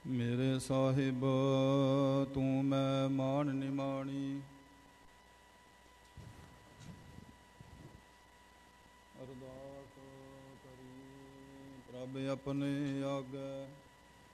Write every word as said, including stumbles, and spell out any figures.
ਮੇਰੇ ਸਾਹਿਬ ਤੂੰ ਮੈਂ ਮਾਣ ਨਿਮਾਣੀ। ਅਰਦਾਸ ਕਰੀ ਪ੍ਰਭ ਆਪਣੇ ਆਗੇ।